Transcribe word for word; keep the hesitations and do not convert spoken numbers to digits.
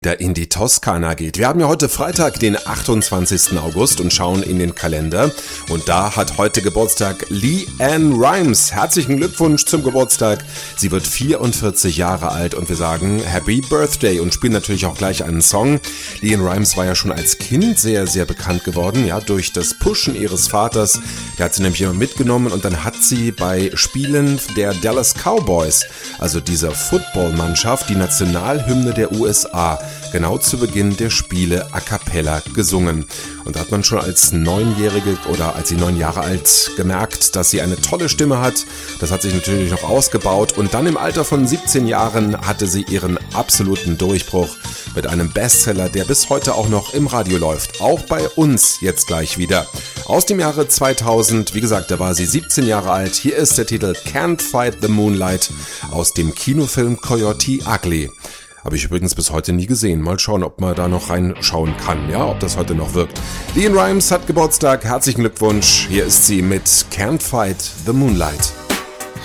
der in die Toskana geht. Wir haben ja heute Freitag, den achtundzwanzigsten August und schauen in den Kalender. Und da hat heute Geburtstag LeAnn Rimes. Herzlichen Glückwunsch zum Geburtstag. Sie wird vierundvierzig Jahre alt und wir sagen Happy Birthday und spielen natürlich auch gleich einen Song. LeAnn Rimes war ja schon als Kind sehr, sehr bekannt geworden, ja, durch das Pushen ihres Vaters. Der hat sie nämlich immer mitgenommen und dann hat sie bei Spielen der Dallas Cowboys, also dieser Footballmannschaft, die Nationalhymne der U S A, genau zu Beginn der Spiele a cappella gesungen. Und da hat man schon als Neunjährige oder als sie neun Jahre alt gemerkt, dass sie eine tolle Stimme hat. Das hat sich natürlich noch ausgebaut und dann im Alter von siebzehn Jahren hatte sie ihren absoluten Durchbruch mit einem Bestseller, der bis heute auch noch im Radio läuft. Auch bei uns jetzt gleich wieder. Aus dem Jahre zweitausend, wie gesagt, da war sie siebzehn Jahre alt. Hier ist der Titel Can't Fight the Moonlight aus dem Kinofilm Coyote Ugly. Habe ich übrigens bis heute nie gesehen. Mal schauen, ob man da noch reinschauen kann, ja, ob das heute noch wirkt. LeAnn Rimes hat Geburtstag. Herzlichen Glückwunsch. Hier ist sie mit Can't Fight the Moonlight.